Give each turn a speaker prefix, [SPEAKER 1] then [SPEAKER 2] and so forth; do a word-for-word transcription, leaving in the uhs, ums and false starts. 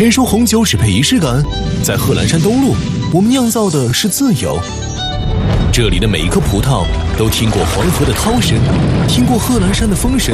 [SPEAKER 1] 谁说红酒只配仪式感？在贺兰山东路，我们酿造的是自由。这里的每一颗葡萄都听过黄河的涛声，听过贺兰山的风声。